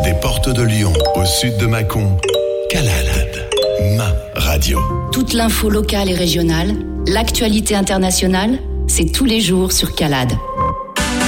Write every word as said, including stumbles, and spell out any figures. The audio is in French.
Des portes de Lyon au sud de Mâcon, Calade, ma radio. Toute l'info locale et régionale, l'actualité internationale, c'est tous les jours sur Calade.